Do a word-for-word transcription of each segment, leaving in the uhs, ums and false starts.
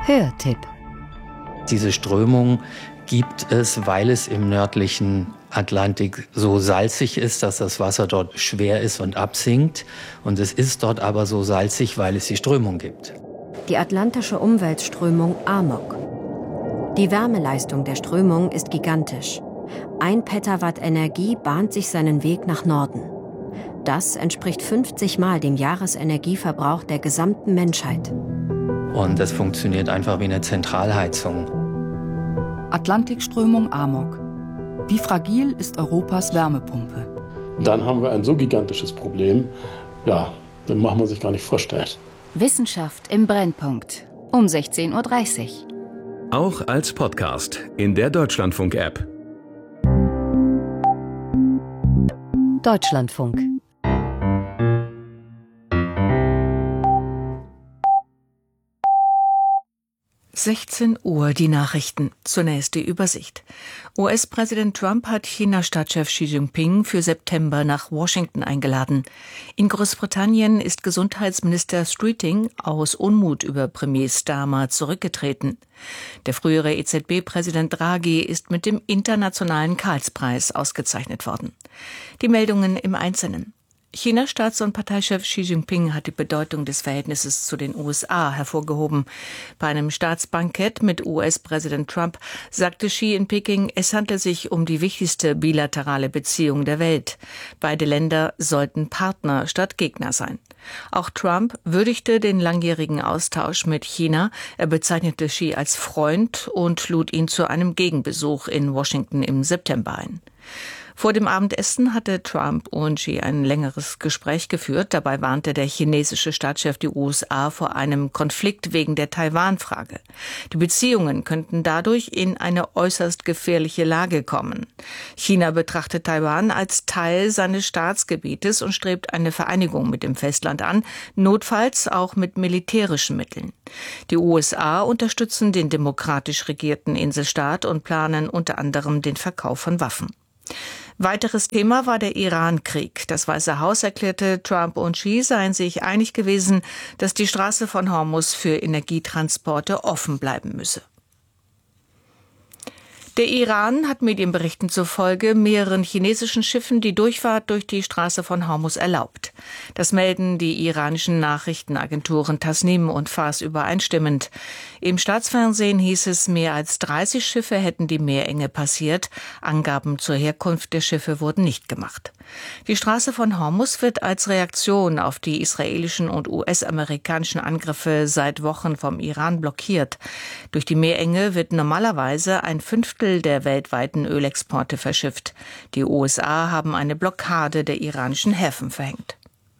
Hörtipp. Diese Strömung gibt es, weil es im nördlichen Atlantik so salzig ist, dass das Wasser dort schwer ist und absinkt. Und es ist dort aber so salzig, weil es die Strömung gibt. Die atlantische Umweltströmung Amok. Die Wärmeleistung der Strömung ist gigantisch. Ein Petawatt Energie bahnt sich seinen Weg nach Norden. Das entspricht fünfzig Mal dem Jahresenergieverbrauch der gesamten Menschheit. Und das funktioniert einfach wie eine Zentralheizung. Atlantikströmung Amok. Wie fragil ist Europas Wärmepumpe? Dann haben wir ein so gigantisches Problem, ja, dann macht man sich gar nicht vorstellen. Wissenschaft im Brennpunkt um sechzehn Uhr dreißig. Auch als Podcast in der Deutschlandfunk-App. Deutschlandfunk. sechzehn Uhr, die Nachrichten. Zunächst die Übersicht. U S-Präsident Trump hat China-Staatschef Xi Jinping für September nach Washington eingeladen. In Großbritannien ist Gesundheitsminister Streeting aus Unmut über Premier Starmer zurückgetreten. Der frühere E Z B-Präsident Draghi ist mit dem Internationalen Karlspreis ausgezeichnet worden. Die Meldungen im Einzelnen. China-Staats- und Parteichef Xi Jinping hat die Bedeutung des Verhältnisses zu den U S A hervorgehoben. Bei einem Staatsbankett mit U S-Präsident Trump sagte Xi in Peking, es handle sich um die wichtigste bilaterale Beziehung der Welt. Beide Länder sollten Partner statt Gegner sein. Auch Trump würdigte den langjährigen Austausch mit China. Er bezeichnete Xi als Freund und lud ihn zu einem Gegenbesuch in Washington im September ein. Vor dem Abendessen hatte Trump und Xi ein längeres Gespräch geführt. Dabei warnte der chinesische Staatschef die U S A vor einem Konflikt wegen der Taiwan-Frage. Die Beziehungen könnten dadurch in eine äußerst gefährliche Lage kommen. China betrachtet Taiwan als Teil seines Staatsgebietes und strebt eine Vereinigung mit dem Festland an, notfalls auch mit militärischen Mitteln. Die U S A unterstützen den demokratisch regierten Inselstaat und planen unter anderem den Verkauf von Waffen. Weiteres Thema war der Iran-Krieg. Das Weiße Haus erklärte, Trump und Xi seien sich einig gewesen, dass die Straße von Hormuz für Energietransporte offen bleiben müsse. Der Iran hat Medienberichten zufolge mehreren chinesischen Schiffen die Durchfahrt durch die Straße von Hormuz erlaubt. Das melden die iranischen Nachrichtenagenturen Tasnim und Fars übereinstimmend. Im Staatsfernsehen hieß es, mehr als dreißig Schiffe hätten die Meerenge passiert. Angaben zur Herkunft der Schiffe wurden nicht gemacht. Die Straße von Hormuz wird als Reaktion auf die israelischen und U S-amerikanischen Angriffe seit Wochen vom Iran blockiert. Durch die Meerenge wird normalerweise ein Fünftel der weltweiten Ölexporte verschifft. Die U S A haben eine Blockade der iranischen Häfen verhängt.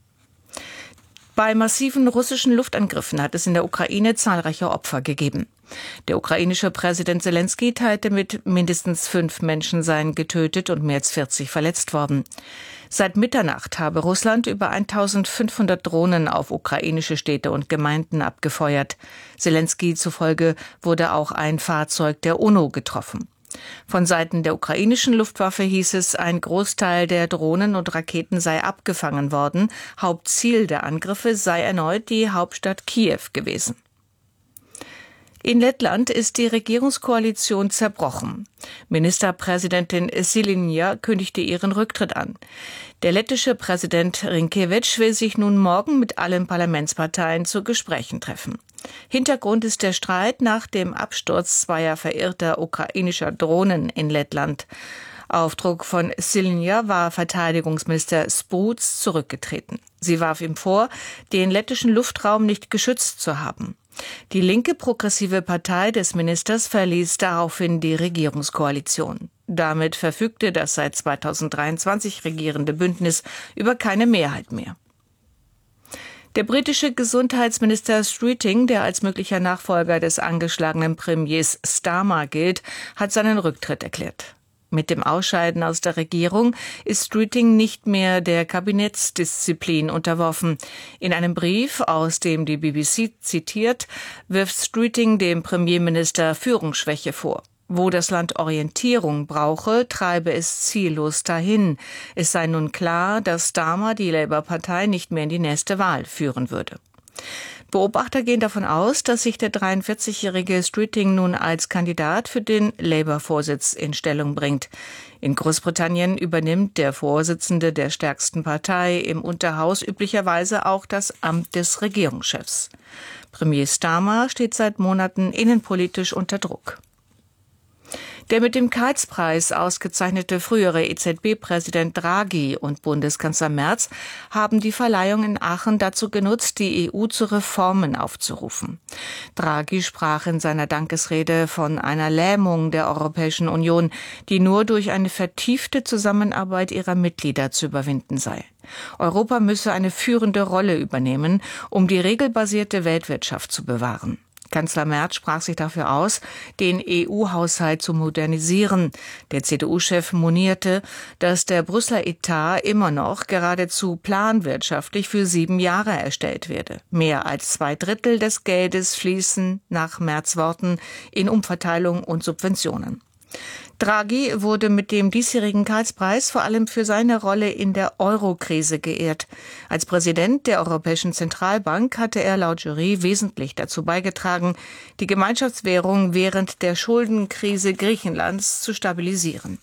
Bei massiven russischen Luftangriffen hat es in der Ukraine zahlreiche Opfer gegeben. Der ukrainische Präsident Selenskyj teilte mit, mindestens fünf Menschen seien getötet und mehr als vierzig verletzt worden. Seit Mitternacht habe Russland über eintausendfünfhundert Drohnen auf ukrainische Städte und Gemeinden abgefeuert. Selenskyj zufolge wurde auch ein Fahrzeug der UNO getroffen. Von Seiten der ukrainischen Luftwaffe hieß es, ein Großteil der Drohnen und Raketen sei abgefangen worden. Hauptziel der Angriffe sei erneut die Hauptstadt Kiew gewesen. In Lettland ist die Regierungskoalition zerbrochen. Ministerpräsidentin Šilinja kündigte ihren Rücktritt an. Der lettische Präsident Rinkevič will sich nun morgen mit allen Parlamentsparteien zu Gesprächen treffen. Hintergrund ist der Streit nach dem Absturz zweier verirrter ukrainischer Drohnen in Lettland. Auf Druck von Šilinja war Verteidigungsminister Spruds zurückgetreten. Sie warf ihm vor, den lettischen Luftraum nicht geschützt zu haben. Die linke progressive Partei des Ministers verließ daraufhin die Regierungskoalition. Damit verfügte das seit zweitausenddreiundzwanzig regierende Bündnis über keine Mehrheit mehr. Der britische Gesundheitsminister Streeting, der als möglicher Nachfolger des angeschlagenen Premiers Starmer gilt, hat seinen Rücktritt erklärt. Mit dem Ausscheiden aus der Regierung ist Streeting nicht mehr der Kabinettsdisziplin unterworfen. In einem Brief, aus dem die B B C zitiert, wirft Streeting dem Premierminister Führungsschwäche vor. Wo das Land Orientierung brauche, treibe es ziellos dahin. Es sei nun klar, dass Starmer die Labour-Partei nicht mehr in die nächste Wahl führen würde. Beobachter gehen davon aus, dass sich der dreiundvierzigjährige Streeting nun als Kandidat für den Labour-Vorsitz in Stellung bringt. In Großbritannien übernimmt der Vorsitzende der stärksten Partei im Unterhaus üblicherweise auch das Amt des Regierungschefs. Premier Starmer steht seit Monaten innenpolitisch unter Druck. Der mit dem Karls-Preis ausgezeichnete frühere E Z B-Präsident Draghi und Bundeskanzler Merz haben die Verleihung in Aachen dazu genutzt, die E U zu Reformen aufzurufen. Draghi sprach in seiner Dankesrede von einer Lähmung der Europäischen Union, die nur durch eine vertiefte Zusammenarbeit ihrer Mitglieder zu überwinden sei. Europa müsse eine führende Rolle übernehmen, um die regelbasierte Weltwirtschaft zu bewahren. Kanzler Merz sprach sich dafür aus, den E U-Haushalt zu modernisieren. Der C D U-Chef monierte, dass der Brüsseler Etat immer noch geradezu planwirtschaftlich für sieben Jahre erstellt werde. Mehr als zwei Drittel des Geldes fließen nach Merz' Worten in Umverteilung und Subventionen. Draghi wurde mit dem diesjährigen Karls-Preis vor allem für seine Rolle in der Euro-Krise geehrt. Als Präsident der Europäischen Zentralbank hatte er laut Jury wesentlich dazu beigetragen, die Gemeinschaftswährung während der Schuldenkrise Griechenlands zu stabilisieren.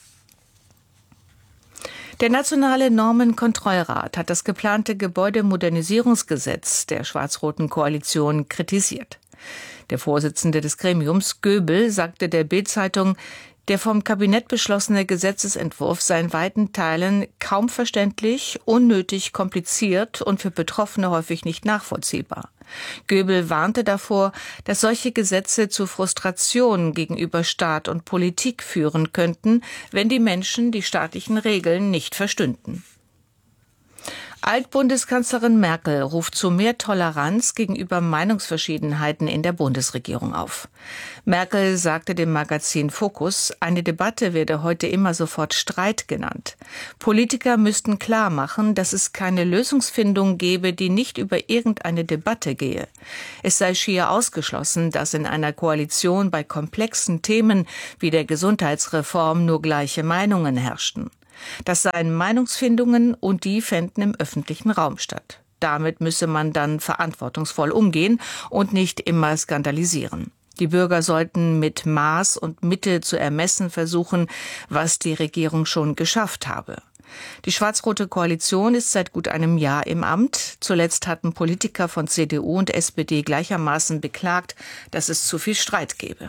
Der Nationale Normenkontrollrat hat das geplante Gebäudemodernisierungsgesetz der schwarz-roten Koalition kritisiert. Der Vorsitzende des Gremiums, Göbel, sagte der Bild-Zeitung, der vom Kabinett beschlossene Gesetzesentwurf sei in weiten Teilen kaum verständlich, unnötig kompliziert und für Betroffene häufig nicht nachvollziehbar. Göbel warnte davor, dass solche Gesetze zu Frustration gegenüber Staat und Politik führen könnten, wenn die Menschen die staatlichen Regeln nicht verstünden. Altbundeskanzlerin Merkel ruft zu mehr Toleranz gegenüber Meinungsverschiedenheiten in der Bundesregierung auf. Merkel sagte dem Magazin Focus, eine Debatte werde heute immer sofort Streit genannt. Politiker müssten klar machen, dass es keine Lösungsfindung gebe, die nicht über irgendeine Debatte gehe. Es sei schier ausgeschlossen, dass in einer Koalition bei komplexen Themen wie der Gesundheitsreform nur gleiche Meinungen herrschten. Das seien Meinungsfindungen und die fänden im öffentlichen Raum statt. Damit müsse man dann verantwortungsvoll umgehen und nicht immer skandalisieren. Die Bürger sollten mit Maß und Mitte zu ermessen versuchen, was die Regierung schon geschafft habe. Die schwarz-rote Koalition ist seit gut einem Jahr im Amt. Zuletzt hatten Politiker von C D U und S P D gleichermaßen beklagt, dass es zu viel Streit gebe.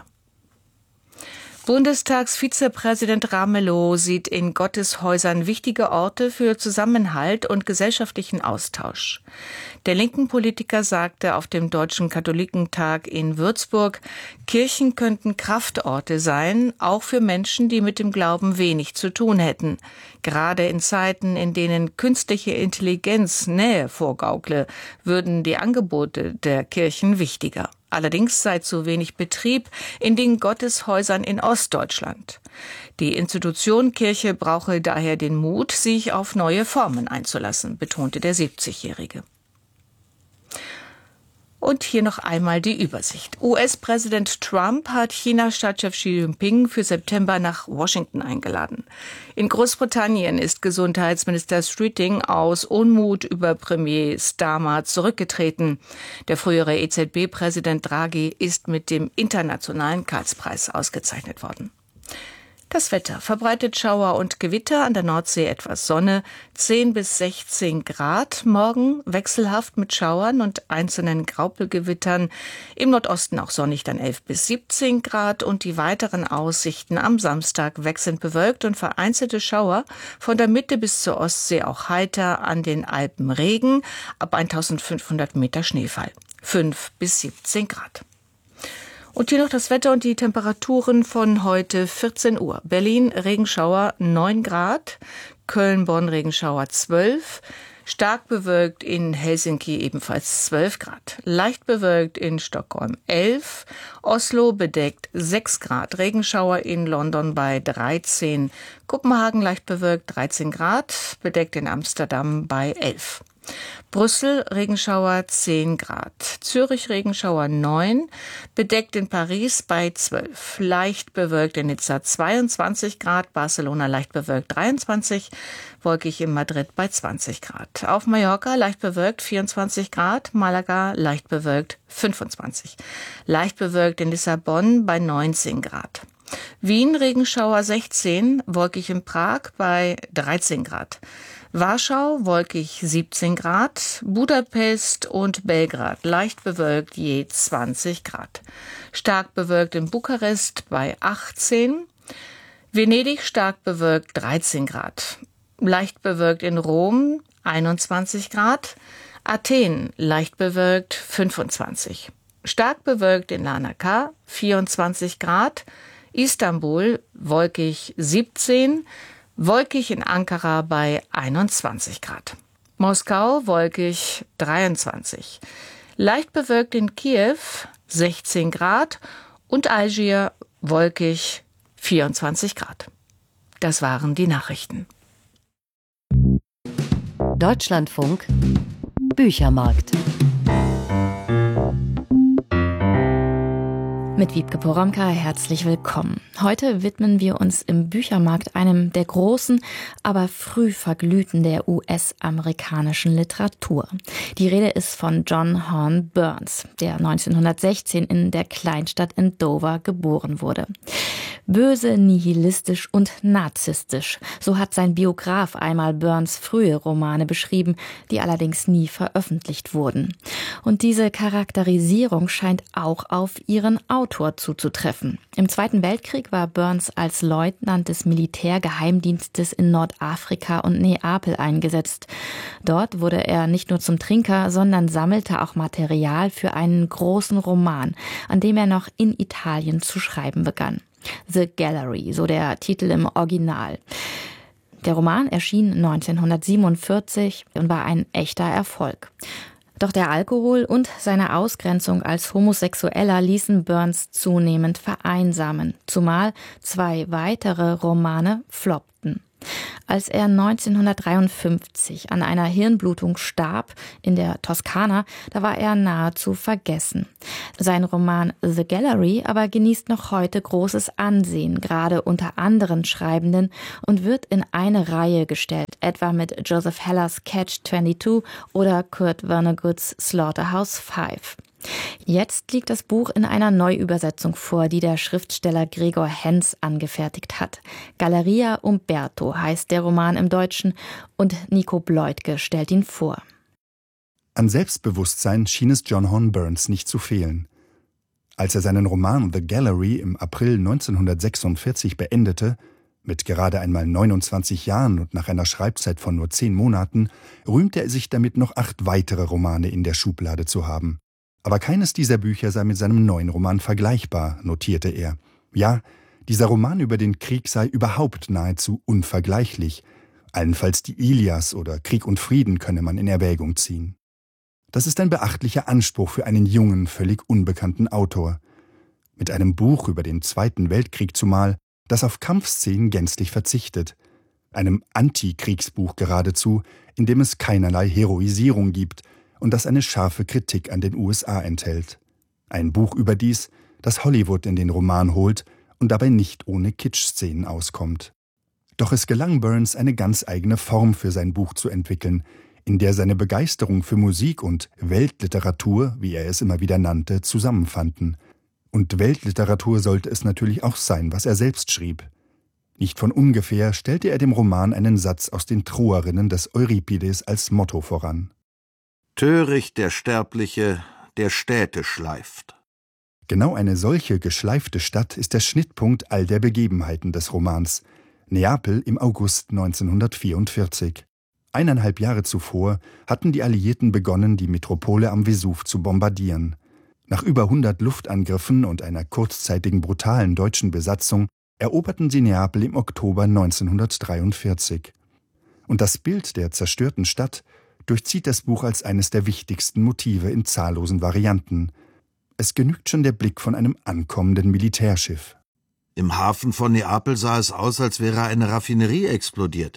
Bundestagsvizepräsident Ramelow sieht in Gotteshäusern wichtige Orte für Zusammenhalt und gesellschaftlichen Austausch. Der linken Politiker sagte auf dem Deutschen Katholikentag in Würzburg, Kirchen könnten Kraftorte sein, auch für Menschen, die mit dem Glauben wenig zu tun hätten. Gerade in Zeiten, in denen künstliche Intelligenz Nähe vorgaukle, würden die Angebote der Kirchen wichtiger. Allerdings sei zu wenig Betrieb in den Gotteshäusern in Ostdeutschland. Die Institution Kirche brauche daher den Mut, sich auf neue Formen einzulassen, betonte der siebzigjährige. Und hier noch einmal die Übersicht. U S-Präsident Trump hat China-Staatschef Xi Jinping für September nach Washington eingeladen. In Großbritannien ist Gesundheitsminister Streeting aus Unmut über Premier Starmer zurückgetreten. Der frühere E Z B-Präsident Draghi ist mit dem internationalen Karls-Preis ausgezeichnet worden. Das Wetter: verbreitet Schauer und Gewitter, an der Nordsee etwas Sonne, zehn bis sechzehn Grad. Morgen wechselhaft mit Schauern und einzelnen Graupelgewittern. Im Nordosten auch sonnig, dann elf bis siebzehn Grad. Und die weiteren Aussichten am Samstag wechselnd bewölkt und vereinzelte Schauer. Von der Mitte bis zur Ostsee auch heiter, an den Alpen Regen, ab eintausendfünfhundert Meter Schneefall. fünf bis siebzehn Grad. Und hier noch das Wetter und die Temperaturen von heute vierzehn Uhr. Berlin Regenschauer neun Grad, Köln, Bonn Regenschauer zwölf, stark bewölkt in Helsinki ebenfalls zwölf Grad, leicht bewölkt in Stockholm elf, Oslo bedeckt sechs Grad, Regenschauer in London bei dreizehn, Kopenhagen leicht bewölkt dreizehn Grad, bedeckt in Amsterdam bei elf. Brüssel Regenschauer zehn Grad, Zürich Regenschauer neun, bedeckt in Paris bei zwölf, leicht bewölkt in Nizza zweiundzwanzig Grad, Barcelona leicht bewölkt dreiundzwanzig, wolkig in Madrid bei zwanzig Grad. Auf Mallorca leicht bewölkt vierundzwanzig Grad, Malaga leicht bewölkt fünfundzwanzig, leicht bewölkt in Lissabon bei neunzehn Grad. Wien Regenschauer sechzehn, wolkig in Prag bei dreizehn Grad. Warschau wolkig siebzehn Grad, Budapest und Belgrad leicht bewölkt je zwanzig Grad. Stark bewölkt in Bukarest bei achtzehn, Venedig stark bewölkt dreizehn Grad. Leicht bewölkt in Rom einundzwanzig Grad, Athen leicht bewölkt fünfundzwanzig. Stark bewölkt in Larnaca vierundzwanzig Grad, Istanbul wolkig siebzehn, wolkig in Ankara bei einundzwanzig Grad. Moskau wolkig dreiundzwanzig. Leicht bewölkt in Kiew sechzehn Grad und Algier wolkig vierundzwanzig Grad. Das waren die Nachrichten. Deutschlandfunk Büchermarkt. Mit Wiebke Poromka herzlich willkommen. Heute widmen wir uns im Büchermarkt einem der großen, aber früh verglühten der U S-amerikanischen Literatur. Die Rede ist von John Horne Burns, der neunzehnhundertsechzehn in der Kleinstadt in Dover geboren wurde. Böse, nihilistisch und narzisstisch, so hat sein Biograf einmal Burns frühe Romane beschrieben, die allerdings nie veröffentlicht wurden. Und diese Charakterisierung scheint auch auf ihren Autor zuzutreffen. Im Zweiten Weltkrieg war Burns als Leutnant des Militärgeheimdienstes in Nordafrika und Neapel eingesetzt. Dort wurde er nicht nur zum Trinker, sondern sammelte auch Material für einen großen Roman, an dem er noch in Italien zu schreiben begann. The Gallery, so der Titel im Original. Der Roman erschien neunzehnhundertsiebenundvierzig und war ein echter Erfolg. Doch der Alkohol und seine Ausgrenzung als Homosexueller ließen Burns zunehmend vereinsamen, zumal zwei weitere Romane floppten. Als er neunzehnhundertdreiundfünfzig an einer Hirnblutung starb in der Toskana, da war er nahezu vergessen. Sein Roman The Gallery aber genießt noch heute großes Ansehen, gerade unter anderen Schreibenden, und wird in eine Reihe gestellt, etwa mit Joseph Hellers Catch zweiundzwanzig oder Kurt Vonnegut's Slaughterhouse Five. Jetzt liegt das Buch in einer Neuübersetzung vor, die der Schriftsteller Gregor Henz angefertigt hat. Galleria Umberto heißt der Roman im Deutschen und Nico Bleutke stellt ihn vor. An Selbstbewusstsein schien es John Horne Burns nicht zu fehlen. Als er seinen Roman The Gallery im April neunzehnhundertsechsundvierzig beendete, mit gerade einmal neunundzwanzig Jahren und nach einer Schreibzeit von nur zehn Monaten, rühmte er sich damit, noch acht weitere Romane in der Schublade zu haben. Aber keines dieser Bücher sei mit seinem neuen Roman vergleichbar, notierte er. Ja, dieser Roman über den Krieg sei überhaupt nahezu unvergleichlich. Allenfalls die Ilias oder Krieg und Frieden könne man in Erwägung ziehen. Das ist ein beachtlicher Anspruch für einen jungen, völlig unbekannten Autor. Mit einem Buch über den Zweiten Weltkrieg zumal, das auf Kampfszenen gänzlich verzichtet. Einem Antikriegsbuch geradezu, in dem es keinerlei Heroisierung gibt und das eine scharfe Kritik an den U S A enthält. Ein Buch überdies, das Hollywood in den Roman holt und dabei nicht ohne Kitsch-Szenen auskommt. Doch es gelang Burns, eine ganz eigene Form für sein Buch zu entwickeln, in der seine Begeisterung für Musik und Weltliteratur, wie er es immer wieder nannte, zusammenfanden. Und Weltliteratur sollte es natürlich auch sein, was er selbst schrieb. Nicht von ungefähr stellte er dem Roman einen Satz aus den Troerinnen des Euripides als Motto voran. Töricht der Sterbliche, der Städte schleift. Genau eine solche geschleifte Stadt ist der Schnittpunkt all der Begebenheiten des Romans. Neapel im August neunzehnhundertvierundvierzig. Eineinhalb Jahre zuvor hatten die Alliierten begonnen, die Metropole am Vesuv zu bombardieren. Nach über hundert Luftangriffen und einer kurzzeitigen brutalen deutschen Besatzung eroberten sie Neapel im Oktober neunzehnhundertdreiundvierzig. Und das Bild der zerstörten Stadt durchzieht das Buch als eines der wichtigsten Motive in zahllosen Varianten. Es genügt schon der Blick von einem ankommenden Militärschiff. Im Hafen von Neapel sah es aus, als wäre eine Raffinerie explodiert.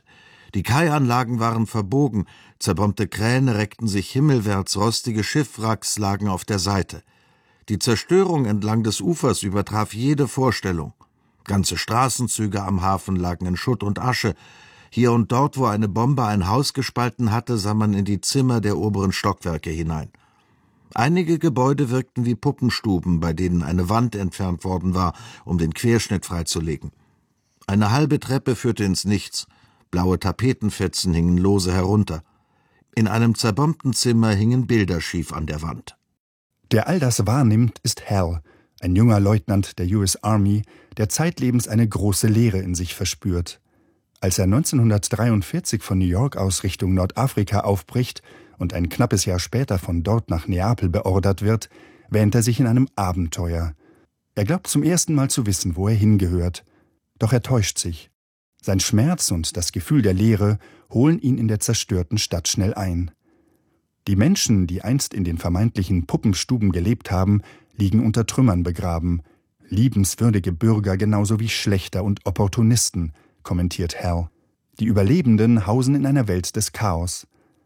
Die Kaianlagen waren verbogen, zerbombte Kräne reckten sich himmelwärts, rostige Schiffwracks lagen auf der Seite. Die Zerstörung entlang des Ufers übertraf jede Vorstellung. Ganze Straßenzüge am Hafen lagen in Schutt und Asche. Hier und dort, wo eine Bombe ein Haus gespalten hatte, sah man in die Zimmer der oberen Stockwerke hinein. Einige Gebäude wirkten wie Puppenstuben, bei denen eine Wand entfernt worden war, um den Querschnitt freizulegen. Eine halbe Treppe führte ins Nichts. Blaue Tapetenfetzen hingen lose herunter. In einem zerbombten Zimmer hingen Bilder schief an der Wand. Der all das wahrnimmt, ist Hal, ein junger Leutnant der U S Army, der zeitlebens eine große Leere in sich verspürt. Als er neunzehnhundertdreiundvierzig von New York aus Richtung Nordafrika aufbricht und ein knappes Jahr später von dort nach Neapel beordert wird, wähnt er sich in einem Abenteuer. Er glaubt zum ersten Mal zu wissen, wo er hingehört. Doch er täuscht sich. Sein Schmerz und das Gefühl der Leere holen ihn in der zerstörten Stadt schnell ein. Die Menschen, die einst in den vermeintlichen Puppenstuben gelebt haben, liegen unter Trümmern begraben. Liebenswürdige Bürger genauso wie Schlächter und Opportunisten, kommentiert Hal. Die Überlebenden hausen in einer Welt des Chaos.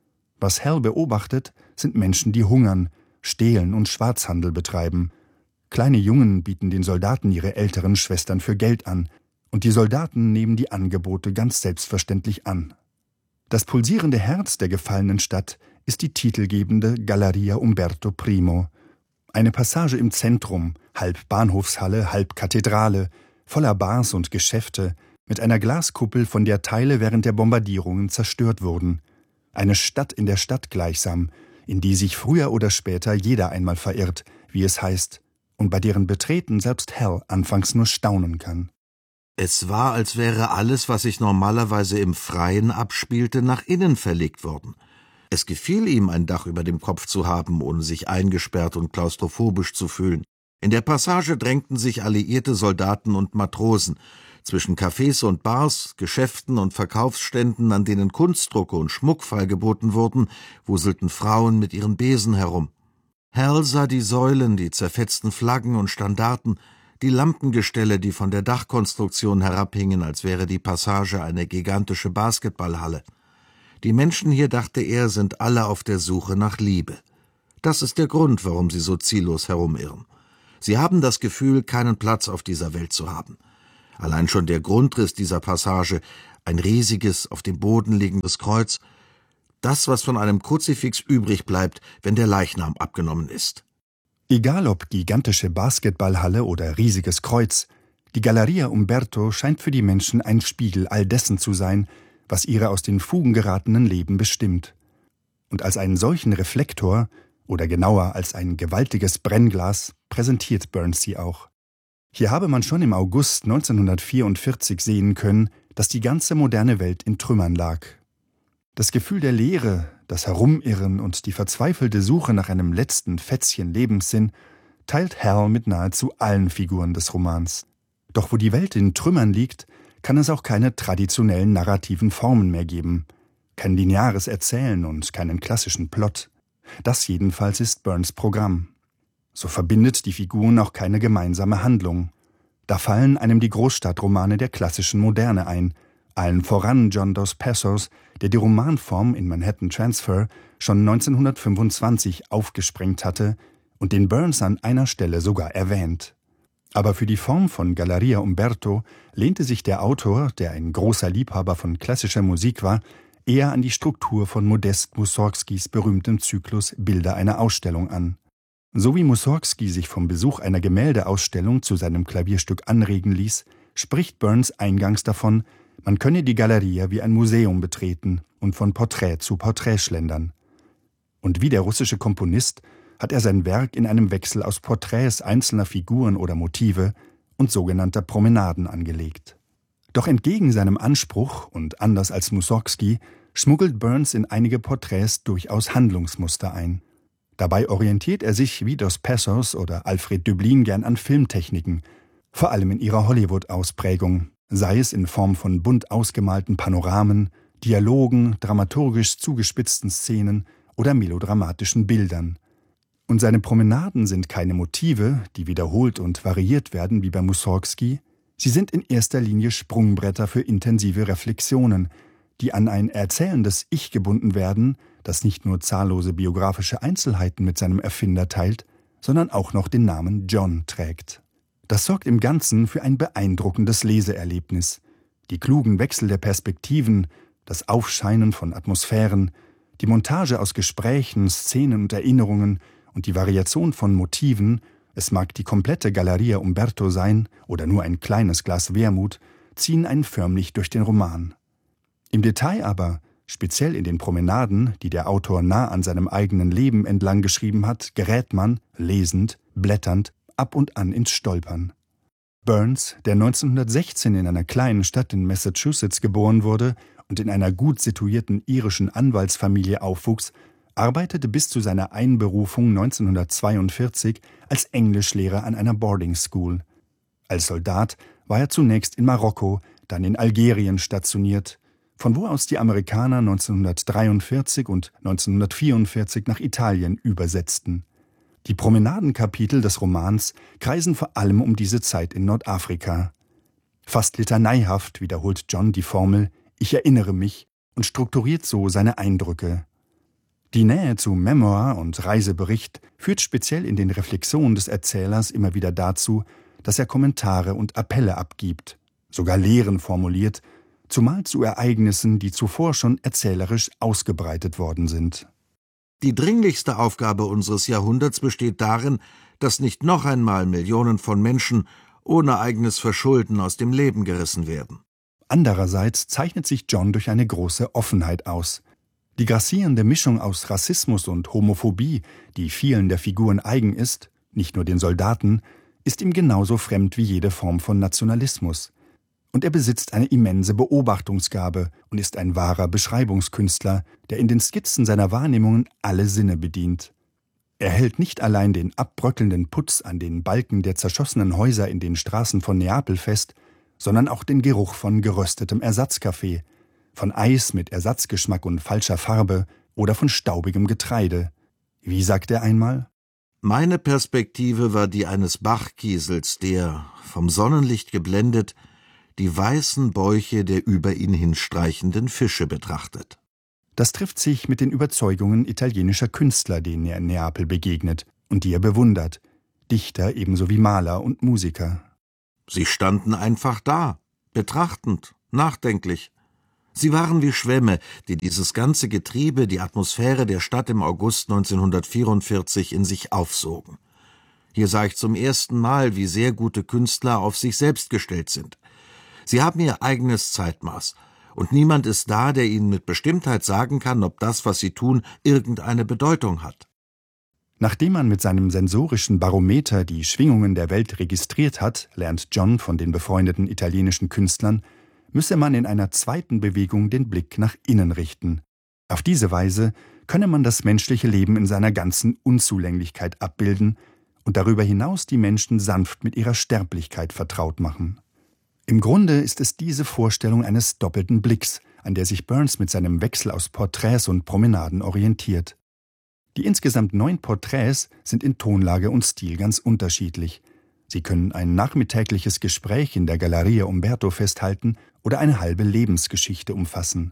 Was Hal beobachtet, sind Menschen, die hungern, stehlen und Schwarzhandel betreiben. Kleine Jungen bieten den Soldaten ihre älteren Schwestern für Geld an, und die Soldaten nehmen die Angebote ganz selbstverständlich an. Das pulsierende Herz der gefallenen Stadt ist die titelgebende Galleria Umberto Primo. Eine Passage im Zentrum, halb Bahnhofshalle, halb Kathedrale, voller Bars und Geschäfte, mit einer Glaskuppel, von der Teile während der Bombardierungen zerstört wurden. Eine Stadt in der Stadt gleichsam, in die sich früher oder später jeder einmal verirrt, wie es heißt, und bei deren Betreten selbst Hal anfangs nur staunen kann. Es war, als wäre alles, was sich normalerweise im Freien abspielte, nach innen verlegt worden. Es gefiel ihm, ein Dach über dem Kopf zu haben, ohne sich eingesperrt und klaustrophobisch zu fühlen. In der Passage drängten sich alliierte Soldaten und Matrosen. Zwischen Cafés und Bars, Geschäften und Verkaufsständen, an denen Kunstdrucke und Schmuck feilgeboten wurden, wuselten Frauen mit ihren Besen herum. Hal sah die Säulen, die zerfetzten Flaggen und Standarten, die Lampengestelle, die von der Dachkonstruktion herabhingen, als wäre die Passage eine gigantische Basketballhalle. Die Menschen hier, dachte er, sind alle auf der Suche nach Liebe. Das ist der Grund, warum sie so ziellos herumirren. Sie haben das Gefühl, keinen Platz auf dieser Welt zu haben. Allein schon der Grundriss dieser Passage, ein riesiges, auf dem Boden liegendes Kreuz, das, was von einem Kruzifix übrig bleibt, wenn der Leichnam abgenommen ist. Egal ob gigantische Basketballhalle oder riesiges Kreuz, die Galleria Umberto scheint für die Menschen ein Spiegel all dessen zu sein, was ihre aus den Fugen geratenen Leben bestimmt. Und als einen solchen Reflektor, oder genauer als ein gewaltiges Brennglas, präsentiert Burns sie auch. Hier habe man schon im August neunzehnhundertvierundvierzig sehen können, dass die ganze moderne Welt in Trümmern lag. Das Gefühl der Leere, das Herumirren und die verzweifelte Suche nach einem letzten Fätzchen Lebenssinn teilt Hal mit nahezu allen Figuren des Romans. Doch wo die Welt in Trümmern liegt, kann es auch keine traditionellen narrativen Formen mehr geben. Kein lineares Erzählen und keinen klassischen Plot. Das jedenfalls ist Burns Programm. So verbindet die Figuren auch keine gemeinsame Handlung. Da fallen einem die Großstadtromane der klassischen Moderne ein, allen voran John Dos Passos, der die Romanform in Manhattan Transfer schon neunzehnhundertfünfundzwanzig aufgesprengt hatte und den Burns an einer Stelle sogar erwähnt. Aber für die Form von Galleria Umberto lehnte sich der Autor, der ein großer Liebhaber von klassischer Musik war, eher an die Struktur von Modest Mussorgskis berühmtem Zyklus Bilder einer Ausstellung an. So wie Mussorgsky sich vom Besuch einer Gemäldeausstellung zu seinem Klavierstück anregen ließ, spricht Burns eingangs davon, man könne die Galeria wie ein Museum betreten und von Porträt zu Porträt schlendern. Und wie der russische Komponist hat er sein Werk in einem Wechsel aus Porträts einzelner Figuren oder Motive und sogenannter Promenaden angelegt. Doch entgegen seinem Anspruch und anders als Mussorgsky schmuggelt Burns in einige Porträts durchaus Handlungsmuster ein. Dabei orientiert er sich wie Dos Passos oder Alfred Döblin gern an Filmtechniken, vor allem in ihrer Hollywood-Ausprägung, sei es in Form von bunt ausgemalten Panoramen, Dialogen, dramaturgisch zugespitzten Szenen oder melodramatischen Bildern. Und seine Promenaden sind keine Motive, die wiederholt und variiert werden wie bei Mussorgsky, sie sind in erster Linie Sprungbretter für intensive Reflexionen, die an ein erzählendes Ich gebunden werden, das nicht nur zahllose biografische Einzelheiten mit seinem Erfinder teilt, sondern auch noch den Namen John trägt. Das sorgt im Ganzen für ein beeindruckendes Leseerlebnis. Die klugen Wechsel der Perspektiven, das Aufscheinen von Atmosphären, die Montage aus Gesprächen, Szenen und Erinnerungen und die Variation von Motiven, es mag die komplette Galleria Umberto sein oder nur ein kleines Glas Wermut, ziehen einen förmlich durch den Roman. Im Detail aber, speziell in den Promenaden, die der Autor nah an seinem eigenen Leben entlang geschrieben hat, gerät man, lesend, blätternd, ab und an ins Stolpern. Burns, der neunzehnhundertsechzehn in einer kleinen Stadt in Massachusetts geboren wurde und in einer gut situierten irischen Anwaltsfamilie aufwuchs, arbeitete bis zu seiner Einberufung neunzehnhundertzweiundvierzig als Englischlehrer an einer Boarding School. Als Soldat war er zunächst in Marokko, dann in Algerien stationiert, von wo aus die Amerikaner neunzehnhundertdreiundvierzig und neunzehnhundertvierundvierzig nach Italien übersetzten. Die Promenadenkapitel des Romans kreisen vor allem um diese Zeit in Nordafrika. Fast litaneihaft wiederholt John die Formel »Ich erinnere mich« und strukturiert so seine Eindrücke. Die Nähe zu Memoir und Reisebericht führt speziell in den Reflexionen des Erzählers immer wieder dazu, dass er Kommentare und Appelle abgibt, sogar Lehren formuliert, zumal zu Ereignissen, die zuvor schon erzählerisch ausgebreitet worden sind. Die dringlichste Aufgabe unseres Jahrhunderts besteht darin, dass nicht noch einmal Millionen von Menschen ohne eigenes Verschulden aus dem Leben gerissen werden. Andererseits zeichnet sich John durch eine große Offenheit aus. Die grassierende Mischung aus Rassismus und Homophobie, die vielen der Figuren eigen ist, nicht nur den Soldaten, ist ihm genauso fremd wie jede Form von Nationalismus. Und er besitzt eine immense Beobachtungsgabe und ist ein wahrer Beschreibungskünstler, der in den Skizzen seiner Wahrnehmungen alle Sinne bedient. Er hält nicht allein den abbröckelnden Putz an den Balken der zerschossenen Häuser in den Straßen von Neapel fest, sondern auch den Geruch von geröstetem Ersatzkaffee, von Eis mit Ersatzgeschmack und falscher Farbe oder von staubigem Getreide. Wie sagt er einmal? Meine Perspektive war die eines Bachkiesels, der, vom Sonnenlicht geblendet, die weißen Bäuche der über ihn hinstreichenden Fische betrachtet. Das trifft sich mit den Überzeugungen italienischer Künstler, denen er in Neapel begegnet und die er bewundert, Dichter ebenso wie Maler und Musiker. Sie standen einfach da, betrachtend, nachdenklich. Sie waren wie Schwämme, die dieses ganze Getriebe, die Atmosphäre der Stadt im August neunzehnhundertvierundvierzig in sich aufsogen. Hier sah ich zum ersten Mal, wie sehr gute Künstler auf sich selbst gestellt sind. Sie haben ihr eigenes Zeitmaß, und niemand ist da, der ihnen mit Bestimmtheit sagen kann, ob das, was sie tun, irgendeine Bedeutung hat. Nachdem man mit seinem sensorischen Barometer die Schwingungen der Welt registriert hat, lernt John von den befreundeten italienischen Künstlern, müsse man in einer zweiten Bewegung den Blick nach innen richten. Auf diese Weise könne man das menschliche Leben in seiner ganzen Unzulänglichkeit abbilden und darüber hinaus die Menschen sanft mit ihrer Sterblichkeit vertraut machen. Im Grunde ist es diese Vorstellung eines doppelten Blicks, an der sich Burns mit seinem Wechsel aus Porträts und Promenaden orientiert. Die insgesamt neun Porträts sind in Tonlage und Stil ganz unterschiedlich. Sie können ein nachmittägliches Gespräch in der Galleria Umberto festhalten oder eine halbe Lebensgeschichte umfassen.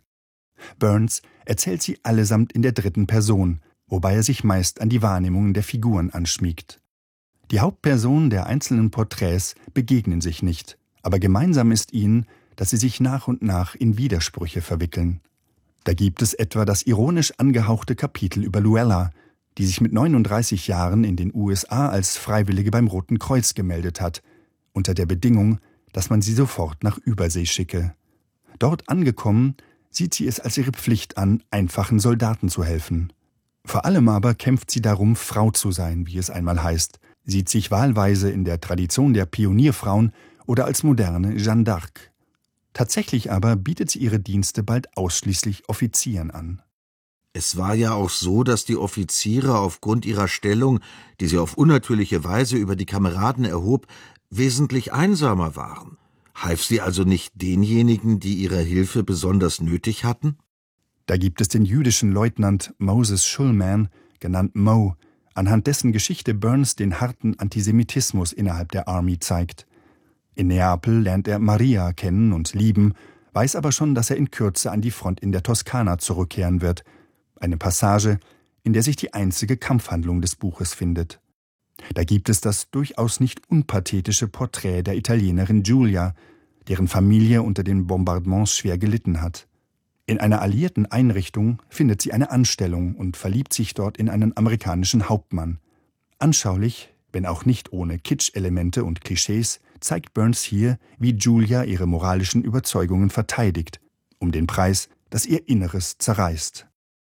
Burns erzählt sie allesamt in der dritten Person, wobei er sich meist an die Wahrnehmungen der Figuren anschmiegt. Die Hauptpersonen der einzelnen Porträts begegnen sich nicht, aber gemeinsam ist ihnen, dass sie sich nach und nach in Widersprüche verwickeln. Da gibt es etwa das ironisch angehauchte Kapitel über Luella, die sich mit neununddreißig Jahren in den U S A als Freiwillige beim Roten Kreuz gemeldet hat, unter der Bedingung, dass man sie sofort nach Übersee schicke. Dort angekommen, sieht sie es als ihre Pflicht an, einfachen Soldaten zu helfen. Vor allem aber kämpft sie darum, Frau zu sein, wie es einmal heißt, sieht sich wahlweise in der Tradition der Pionierfrauen oder als moderne Jeanne d'Arc. Tatsächlich aber bietet sie ihre Dienste bald ausschließlich Offizieren an. Es war ja auch so, dass die Offiziere aufgrund ihrer Stellung, die sie auf unnatürliche Weise über die Kameraden erhob, wesentlich einsamer waren. Half sie also nicht denjenigen, die ihre Hilfe besonders nötig hatten? Da gibt es den jüdischen Leutnant Moses Schulman, genannt Mo, anhand dessen Geschichte Burns den harten Antisemitismus innerhalb der Army zeigt. In Neapel lernt er Maria kennen und lieben, weiß aber schon, dass er in Kürze an die Front in der Toskana zurückkehren wird. Eine Passage, in der sich die einzige Kampfhandlung des Buches findet. Da gibt es das durchaus nicht unpathetische Porträt der Italienerin Giulia, deren Familie unter den Bombardements schwer gelitten hat. In einer alliierten Einrichtung findet sie eine Anstellung und verliebt sich dort in einen amerikanischen Hauptmann. Anschaulich, wenn auch nicht ohne Kitsch-Elemente und Klischees, zeigt Burns hier, wie Giulia ihre moralischen Überzeugungen verteidigt, um den Preis, dass ihr Inneres zerreißt.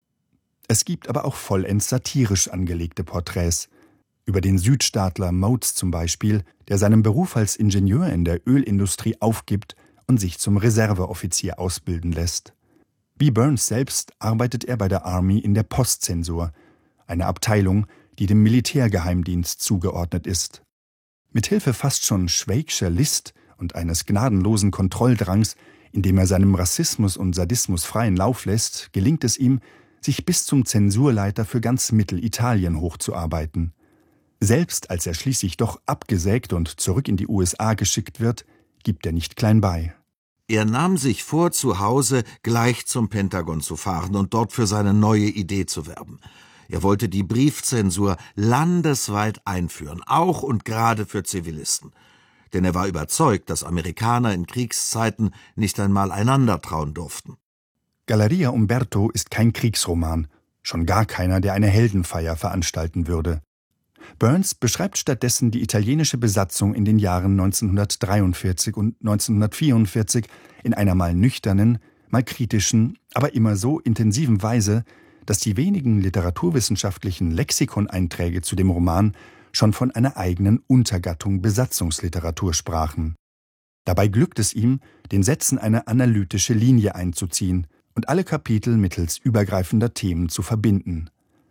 Es gibt aber auch vollends satirisch angelegte Porträts. Über den Südstaatler Motes zum Beispiel, der seinen Beruf als Ingenieur in der Ölindustrie aufgibt und sich zum Reserveoffizier ausbilden lässt. Wie Burns selbst arbeitet er bei der Army in der Postzensur, eine Abteilung, die dem Militärgeheimdienst zugeordnet ist. Mithilfe fast schon Schweigscher List und eines gnadenlosen Kontrolldrangs, indem er seinem Rassismus und Sadismus freien Lauf lässt, gelingt es ihm, sich bis zum Zensurleiter für ganz Mittelitalien hochzuarbeiten. Selbst als er schließlich doch abgesägt und zurück in die U S A geschickt wird, gibt er nicht klein bei. Er nahm sich vor, zu Hause gleich zum Pentagon zu fahren und dort für seine neue Idee zu werben. Er wollte die Briefzensur landesweit einführen, auch und gerade für Zivilisten. Denn er war überzeugt, dass Amerikaner in Kriegszeiten nicht einmal einander trauen durften. Galleria Umberto ist kein Kriegsroman, schon gar keiner, der eine Heldenfeier veranstalten würde. Burns beschreibt stattdessen die italienische Besatzung in den Jahren neunzehnhundertdreiundvierzig und neunzehnhundertvierundvierzig in einer mal nüchternen, mal kritischen, aber immer so intensiven Weise, dass die wenigen literaturwissenschaftlichen Lexikoneinträge zu dem Roman schon von einer eigenen Untergattung Besatzungsliteratur sprachen. Dabei glückt es ihm, den Sätzen eine analytische Linie einzuziehen und alle Kapitel mittels übergreifender Themen zu verbinden.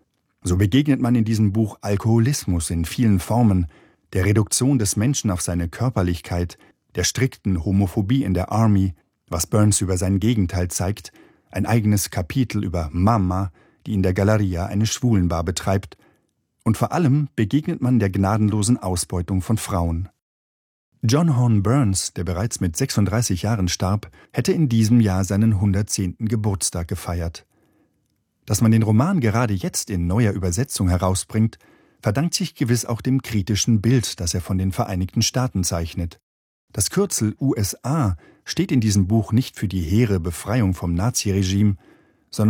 So begegnet man in diesem Buch Alkoholismus in vielen Formen, der Reduktion des Menschen auf seine Körperlichkeit, der strikten Homophobie in der Army, was Burns über sein Gegenteil zeigt, ein eigenes Kapitel über Mama, die in der Galleria eine Schwulenbar betreibt, und vor allem begegnet man der gnadenlosen Ausbeutung von Frauen. John Horne Burns, der bereits mit sechsunddreißig Jahren starb, hätte in diesem Jahr seinen hundertzehnten Geburtstag gefeiert. Dass man den Roman gerade jetzt in neuer Übersetzung herausbringt, verdankt sich gewiss auch dem kritischen Bild, das er von den Vereinigten Staaten zeichnet. Das Kürzel U S A steht in diesem Buch nicht für die hehre Befreiung vom Naziregime,